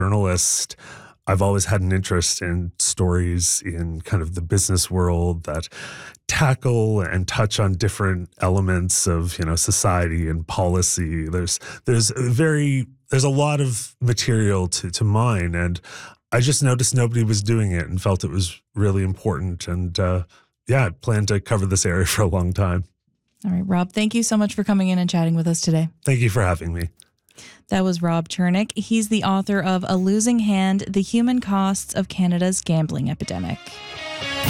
journalist, I've always had an interest in stories in kind of the business world that tackle and touch on different elements of, society and policy. There's a lot of material to mine, and I just noticed nobody was doing it and felt it was really important. And I plan to cover this area for a long time. All right, Rob, thank you so much for coming in and chatting with us today. Thank you for having me. That was Rob Chernick. He's the author of A Losing Hand: The Human Costs of Canada's Gambling Epidemic.